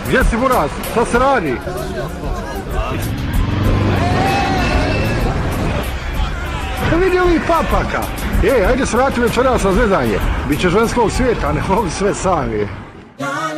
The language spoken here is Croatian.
Gdje si Buras? Šta se radi? Da vidi ovih papaka. Ajde se vrati večeras na zvezanje. Biće ženskog svijeta, ne mogu sve sami.